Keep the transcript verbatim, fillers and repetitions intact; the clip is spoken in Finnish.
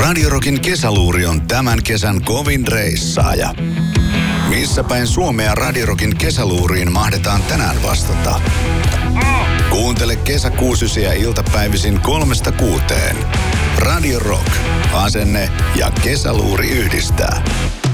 Radio Rockin kesäluuri on tämän kesän kovin reissaaja. Missä päin Suomea Radio Rockin kesäluuriin mahdetaan tänään vastata? Kuuntele kesäkuusysiä iltapäivisin kolmesta kuuteen. Radio Rock. Asenne ja kesäluuri yhdistää.